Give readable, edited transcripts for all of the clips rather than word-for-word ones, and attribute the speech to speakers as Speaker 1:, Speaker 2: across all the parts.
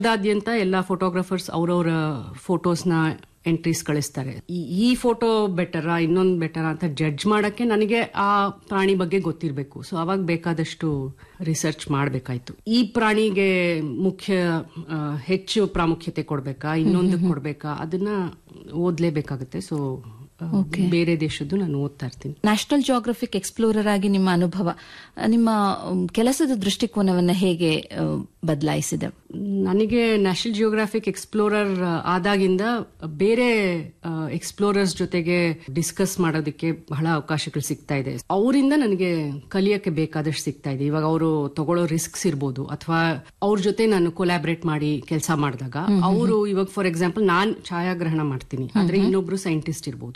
Speaker 1: ಅದಾದ್ಯಂತ ಎಲ್ಲ ಫೋಟೋಗ್ರಾಫರ್ಸ್ ಅವ್ರವ್ರ ಫೋಟೋಸ್ನ ಎಂಟ್ರೀಸ್ ಕಳಿಸ್ತಾರೆ. ಈ ಫೋಟೋ ಬೆಟರಾ ಇನ್ನೊಂದು ಬೆಟರಾ ಅಂತ ಜಡ್ಜ್ ಮಾಡಕ್ಕೆ ನನಗೆ ಆ ಪ್ರಾಣಿ ಬಗ್ಗೆ ಗೊತ್ತಿರಬೇಕು. ಸೊ ಅವಾಗ ಬೇಕಾದಷ್ಟು ರಿಸರ್ಚ್ ಮಾಡಬೇಕಾಯ್ತು. ಈ ಪ್ರಾಣಿಗೆ ಹೆಚ್ಚು ಪ್ರಾಮುಖ್ಯತೆ ಕೊಡ್ಬೇಕಾ, ಇನ್ನೊಂದು ಕೊಡ್ಬೇಕಾ, ಅದನ್ನ ಓದ್ಲೇಬೇಕಾಗುತ್ತೆ. ಸೊ ಬೇರೆ ದೇಶದ್ದು ನಾನು ಓದ್ತಾ ಇರ್ತೀನಿ.
Speaker 2: ನ್ಯಾಷನಲ್ ಜಿಯೋಗ್ರಫಿಕ್ ಎಕ್ಸ್ಪ್ಲೋರರ್ ಆಗಿ ನಿಮ್ಮ ಅನುಭವ, ನಿಮ್ಮ ಕೆಲಸದ ದೃಷ್ಟಿಕೋನವನ್ನ ಹೇಗೆ ಬದಲಾಯಿಸಿದೆ?
Speaker 1: ನನಗೆ ನ್ಯಾಷನಲ್ ಜಿಯೋಗ್ರಾಫಿಕ್ ಎಕ್ಸ್ಪ್ಲೋರರ್ ಆದಾಗಿಂದ ಬೇರೆ ಎಕ್ಸ್ಪ್ಲೋರರ್ಸ್ ಜೊತೆಗೆ ಡಿಸ್ಕಸ್ ಮಾಡೋದಕ್ಕೆ ಬಹಳ ಅವಕಾಶಗಳು ಸಿಗ್ತಾ ಇದೆ. ಅವರಿಂದ ನನಗೆ ಕಲಿಯಕ್ಕೆ ಬೇಕಾದಷ್ಟು ಸಿಗ್ತಾ ಇದೆ. ಇವಾಗ ಅವರು ತಗೊಳ್ಳೋ ರಿಸ್ಕ್ಸ್ ಇರ್ಬೋದು, ಅಥವಾ ಅವ್ರ ಜೊತೆ ನಾನು ಕೊಲಾಬ್ರೇಟ್ ಮಾಡಿ ಕೆಲಸ ಮಾಡಿದಾಗ ಅವರು, ಇವಾಗ ಫಾರ್ ಎಕ್ಸಾಂಪಲ್ ನಾನ್ ಛಾಯಾಗ್ರಹಣ ಮಾಡ್ತೀನಿ, ಆದ್ರೆ ಇನ್ನೊಬ್ರು ಸೈಂಟಿಸ್ಟ್ ಇರ್ಬೋದು,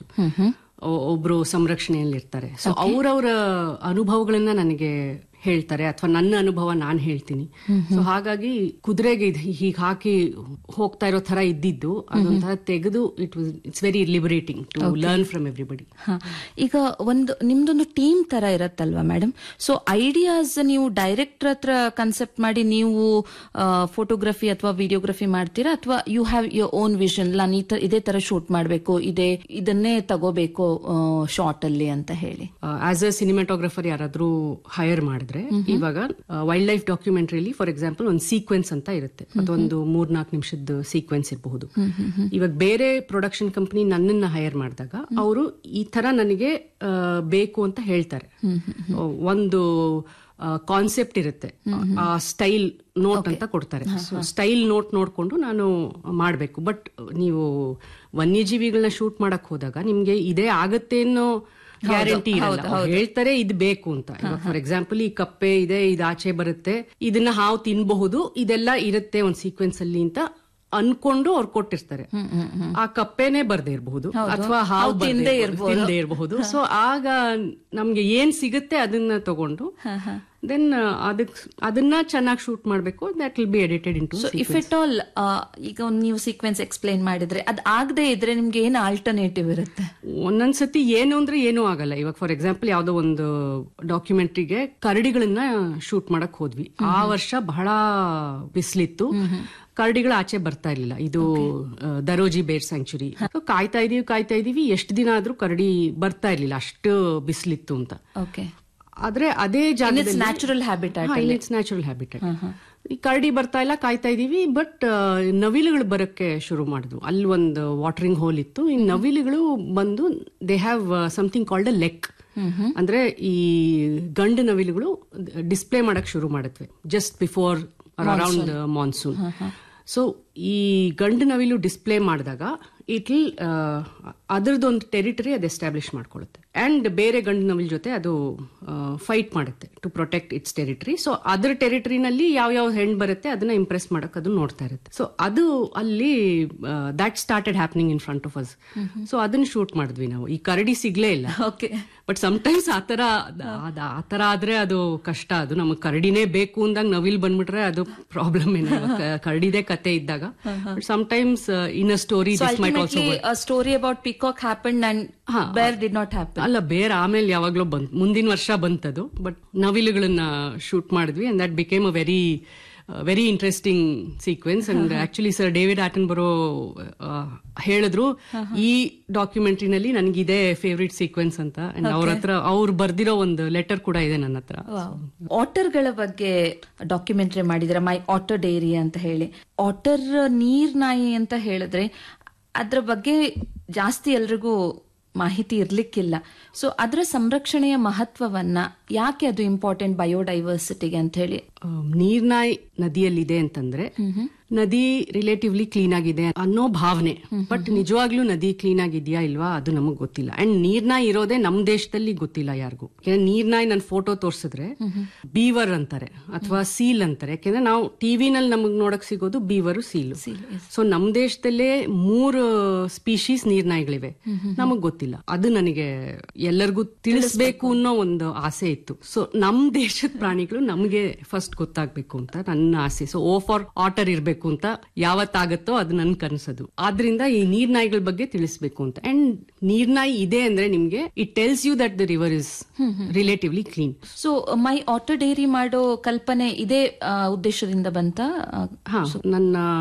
Speaker 1: ಒಬ್ರು ಸಂರಕ್ಷಣೆಯಲ್ಲಿ ಇರ್ತಾರೆ. ಸೊ ಅವ್ರವ್ರ ಅನುಭವಗಳನ್ನ ನನಗೆ ಹೇಳ್ತಾರೆ, ಅಥವಾ ನನ್ನ ಅನುಭವ ನಾನು ಹೇಳ್ತೀನಿ. ಸೊ ಹಾಗಾಗಿ ಕುದುರೆಗೆ ಹೀಗೆ ಹಾಕಿ ಹೋಗ್ತಾ ಇರೋ ತರ ಇದ್ದಿದ್ದು ಅದೊಂಥರ ತೆಗೆದು it's very liberating to learn from everybody.
Speaker 2: ಈಗ ನಿಮ್ದೊಂದು ಟೀಮ್ ತರ ಇರತ್ತಲ್ವಾ ಮೇಡಮ್? ಸೊ ಐಡಿಯಾಸ್ ನೀವು ಡೈರೆಕ್ಟರ್ ಹತ್ರ ಕನ್ಸೆಪ್ಟ್ ಮಾಡಿ ನೀವು ಫೋಟೋಗ್ರಫಿ ಅಥವಾ ವಿಡಿಯೋಗ್ರಫಿ ಮಾಡ್ತೀರಾ, ಅಥವಾ you have your own vision, ನಾನು ಇದೇ ತರ ಶೂಟ್ ಮಾಡಬೇಕು, ಇದನ್ನೇ ತಗೋಬೇಕು ಶಾರ್ಟ್ ಅಲ್ಲಿ ಅಂತ ಹೇಳಿ?
Speaker 1: ಆಸ್ ಅ ಸಿನಿಮಾಟೋಗ್ರಫರ್ ಯಾರಾದ್ರೂ ಹೈರ್ ಮಾಡಿದ್ರೆ, ಇವಾಗ ವೈಲ್ಡ್ ಲೈಫ್ ಡಾಕ್ಯುಮೆಂಟ್ರಿಲಿ ಫಾರ್ ಎಕ್ಸಾಂಪಲ್ ಒಂದು ಸೀಕ್ವೆನ್ಸ್ ಅಂತ ಇರುತ್ತೆ, ಅದೊಂದು 3-4 ನಿಮಿಷದ ಸೀಕ್ವೆನ್ಸ್ ಇರಬಹುದು. ಇವಾಗ ಬೇರೆ ಪ್ರೊಡಕ್ಷನ್ ಕಂಪನಿ ನನ್ನನ್ನ ಹೈರ್ ಮಾಡಿದಾಗ ಅವರು ಈ ತರ ನನಗೆ ಬೇಕು ಅಂತ ಹೇಳ್ತಾರೆ. ಒಂದು ಕಾನ್ಸೆಪ್ಟ್ ಇರುತ್ತೆ, ಆ ಸ್ಟೈಲ್ ನೋಟ್ ಅಂತ ಕೊಡ್ತಾರೆ. ಸ್ಟೈಲ್ ನೋಟ್ ನೋಡ್ಕೊಂಡು ನಾನು ಮಾಡಬೇಕು. ಬಟ್ ನೀವು ವನ್ಯಜೀವಿಗಳನ್ನ ಶೂಟ್ ಮಾಡಕ್ ಹೋದಾಗ ನಿಮ್ಗೆ ಇದೇ ಆಗತ್ತೆ ಅನ್ನೋ ಗ್ಯಾರಂಟಿ ಇರಲ್ಲ. ಹೇಳ್ತಾರೆ ಇದು ಬೇಕು ಅಂತ. ಫಾರ್ ಎಕ್ಸಾಂಪಲ್ ಈ ಕಪ್ಪೆ ಇದೆ, ಇದು ಆಚೆ ಬರುತ್ತೆ, ಇದನ್ನ ಹಾವು ತಿನ್ಬಹುದು, ಇದೆಲ್ಲ ಇರುತ್ತೆ ಒಂದ್ ಸೀಕ್ವೆನ್ಸ್ ಅಲ್ಲಿ ಅಂತ ಅನ್ಕೊಂಡು ಅವ್ರು ಕೊಟ್ಟಿರ್ತಾರೆ. ಆ ಕಪ್ಪೆನೆ ಬರ್ದೇ ಇರಬಹುದು, ಅಥವಾ ಹಾವು ತಿಂದೇ ಇರಬಹುದು. ಸೊ ಆಗ ನಮ್ಗೆ ಏನ್ ಸಿಗುತ್ತೆ ಅದನ್ನ ತಗೊಂಡು ದೆನ್ ಅದನ್ನ ಚೆನ್ನಾಗಿ ಶೂಟ್ ಮಾಡಬೇಕು. That will be edited in to.
Speaker 2: If it all ಈಗ ನೀವು ಸೀಕ್ವೆನ್ಸ್ ಎಕ್ಸ್ಪ್ಲೈನ್ ಮಾಡಿದ್ರೆ ಅದ್ ಆಗದೆ ಇದ್ರೆ ನಿಮ್ಗೆ ಏನ್ ಆಲ್ಟರ್ನೇಟಿವ್ ಇರುತ್ತೆ?
Speaker 1: ಒಂದೊಂದ್ಸತಿ ಏನು ಅಂದ್ರೆ ಏನೂ ಆಗಲ್ಲ. ಇವಾಗ ಫಾರ್ ಎಕ್ಸಾಂಪಲ್ ಯಾವ್ದೋ ಒಂದು ಡಾಕ್ಯುಮೆಂಟ್ರಿಗೆ ಕರಡಿಗಳನ್ನ ಶೂಟ್ ಮಾಡಕ್ ಹೋದ್ವಿ. ಆ ವರ್ಷ ಬಹಳ ಬಿಸಿಲಿತ್ತು, ಕರಡಿಗಳು ಆಚೆ ಬರ್ತಾ ಇರ್ಲಿಲ್ಲ. ಇದು ದರೋಜಿ ಬೇರ್ ಸ್ಯಾಂಕ್ಚುರಿ. ಕಾಯ್ತಾ ಇದೀವಿ ಎಷ್ಟು ದಿನ ಆದ್ರೂ ಕರಡಿ ಬರ್ತಾ ಇರ್ಲಿಲ್ಲ, ಅಷ್ಟು ಬಿಸಿಲಿತ್ತು ಅಂತ. ಆದ್ರೆ ಅದೇ ಜಾಗದಲ್ಲಿ
Speaker 2: ನ್ಯಾಚುರಲ್ ಹ್ಯಾಬಿಟೇಟ್,
Speaker 1: ಈ ಕರಡಿ ಬರ್ತಾ ಇಲ್ಲ, ಕಾಯ್ತಾ ಇದೀವಿ. ಬಟ್ ನವಿಲುಗಳು ಬರಕ್ಕೆ ಶುರು ಮಾಡಿದ್ವು. ಅಲ್ಲಿ ಒಂದು ವಾಟರಿಂಗ್ ಹೋಲ್ ಇತ್ತು. ಈ ನವಿಲುಗಳು ಬಂದು they have something called a ಲೆಕ್. ಅಂದ್ರೆ ಈ ಗಂಡು ನವಿಲುಗಳು ಡಿಸ್ಪ್ಲೇ ಮಾಡಕ್ ಶುರು ಮಾಡತ್ವೆ just before around monsoon. So ಈ ಗಂಡು ನವಿಲು ಡಿಸ್ಪ್ಲೇ ಮಾಡಿದಾಗ ಇಟ್ ವಿಲ್ ಅದರದೊಂದು ಟೆರಿಟರಿ ಅದು ಎಸ್ಟಾಬ್ಲಿಷ್ ಮಾಡ್ಕೊಳ್ಳುತ್ತೆ. ಅಂಡ್ ಬೇರೆ ಗಂಡು ನವಿಲ್ ಜೊತೆ ಅದು ಫೈಟ್ ಮಾಡುತ್ತೆ to protect it's territory. So ಅದರ ಟೆರಿಟರಿನಲ್ಲಿ ಯಾವ ಹೆಣ್ಣು ಬರುತ್ತೆ ಅದನ್ನ ಇಂಪ್ರೆಸ್ ಮಾಡಕ್ ಅದು ನೋಡ್ತಾ ಇರುತ್ತೆ. ಸೊ ಅದು ಅಲ್ಲಿ that started happening in front of us. So ಅದನ್ನ ಶೂಟ್ ಮಾಡಿದ್ವಿ ನಾವು. ಈ ಕರಡಿ ಸಿಗ್ಲೇ ಇಲ್ಲ. ಬಟ್ ಸಮಟೈಮ್ಸ್ ಆತರ ಆದ್ರೆ ಅದು ಕಷ್ಟ. ಅದು ನಮಗ್ ಕರಡಿನೇ ಬೇಕು ಅಂದಾಗ ನವಿಲ್ ಬಂದ್ಬಿಟ್ರೆ ಅದು ಪ್ರಾಬ್ಲಮ್ ಏನು. ಕರಡಿದೇ ಕತೆ ಇದ್ದಾಗ sometimes in a story
Speaker 2: story about peacock happened and ಬೇರ್ ಡಿಡ್ ನಾಟ್ ಹ್ಯಾಪನ್.
Speaker 1: ಅಲ್ಲ, ಬೇರ್ ಆಮೇಲೆ ಯಾವಾಗ್ಲೂ ಮುಂದಿನ ವರ್ಷ ಬಂತದು. ಬಟ್ ನವಿಲುಗಳನ್ನ ಶೂಟ್ ಮಾಡಿದ್ವಿ and that became a very interesting sequence. And actually sir David ಆಟನ್ಬರೋ ಹೇಳಿದ್ರು ಈ ಡಾಕ್ಯುಮೆಂಟ್ರಿನಲ್ಲಿ ನನಗಿದೆ ಫೇವ್ರೇಟ್ ಸೀಕ್ವೆನ್ಸ್ ಅಂತ. ಅಂಡ್ ಅವ್ರ ಹತ್ರ ಅವ್ರು ಬರ್ದಿರೋ ಒಂದು ಲೆಟರ್ ಕೂಡ ಇದೆ ನನ್ನ ಹತ್ರ.
Speaker 2: ಆಟರ್ಗಳ ಬಗ್ಗೆ ಡಾಕ್ಯುಮೆಂಟ್ರಿ ಮಾಡಿದ್ರೆ, ಮೈ ಆಟರ್ ಡೈರಿ ಅಂತ ಹೇಳಿ. ಆಟರ್ ನೀರ್ ನಾಯಿ ಅಂತ ಹೇಳಿದ್ರೆ ಅದ್ರ ಬಗ್ಗೆ ಜಾಸ್ತಿ ಎಲ್ರಿಗೂ ಮಾಹಿತಿ ಇರ್ಲಿಕ್ಕಿಲ್ಲ. ಸೊ ಅದರ ಸಂರಕ್ಷಣೆಯ ಮಹತ್ವವನ್ನ ಯಾಕೆ ಅದು ಇಂಪಾರ್ಟೆಂಟ್ ಬಯೋಡೈವರ್ಸಿಟಿಗೆ ಅಂತ ಹೇಳಿ?
Speaker 1: ನೀರ್ನಾಯಿ ನದಿಯಲ್ಲಿದೆ ಅಂತಂದ್ರೆ ನದಿ ರಿಲೇಟಿವ್ಲಿ ಕ್ಲೀನ್ ಆಗಿದೆ ಅನ್ನೋ ಭಾವನೆ. ಬಟ್ ನಿಜವಾಗ್ಲೂ ನದಿ ಕ್ಲೀನ್ ಆಗಿದ್ಯಾ ಇಲ್ವಾ ಅದು ನಮಗ್ ಗೊತ್ತಿಲ್ಲ. ಅಂಡ್ ನೀರ್ನಾಯಿ ಇರೋದೇ ನಮ್ ದೇಶದಲ್ಲಿ ಗೊತ್ತಿಲ್ಲ ಯಾರಿಗೂ. ನೀರ್ನಾಯಿ ನನ್ ಫೋಟೋ ತೋರ್ಸಿದ್ರೆ ಬೀವರ್ ಅಂತಾರೆ ಅಥವಾ ಸೀಲ್ ಅಂತಾರೆ. ಯಾಕೆಂದ್ರೆ ನಾವು ಟಿವಿನಲ್ಲಿ ನಮಗ್ ನೋಡಕ್ ಸಿಗೋದು ಬೀವರು, ಸೀಲು. ಸೊ ನಮ್ ದೇಶದಲ್ಲೇ 3 ಸ್ಪೀಶೀಸ್ ನೀರ್ನಾಯಿಗಳಿವೆ, ನಮಗ್ ಗೊತ್ತಿಲ್ಲ. ಅದು ನನಗೆ ಎಲ್ಲರಿಗೂ ತಿಳಿಸ್ಬೇಕು ಅನ್ನೋ ಒಂದು ಆಸೆ ಇತ್ತು. ಸೊ ನಮ್ ದೇಶದ ಪ್ರಾಣಿಗಳು ನಮ್ಗೆ ಫಸ್ಟ್ ಗೊತ್ತಾಗ್ಬೇಕು ಅಂತ ನನ್ನ ಆಸೆ. ಸೊ ಓ ಫಾರ್ ಆಟರ್ ಇರ್ಬೇಕು ಅಂತ ಯಾವತ್ತಾಗತ್ತೋ ಅದು ನನ್ ಕನಸದು. ಆದ್ರಿಂದ ಈ ನೀರ್ನಾಯಿಗಳ ಬಗ್ಗೆ ತಿಳಿಸ್ಬೇಕು ಅಂತ. ಅಂಡ್ ನೀರ್ನಾಯಿ ಇದೆ ಅಂದ್ರೆ ನಿಮ್ಗೆ it tells you that the river is relatively clean.
Speaker 2: So my ಆಟರ್ dairy ಮಾಡೋ ಕಲ್ಪನೆ ಇದೇ ಉದ್ದೇಶದಿಂದ ಬಂತ?
Speaker 1: ನನ್ನ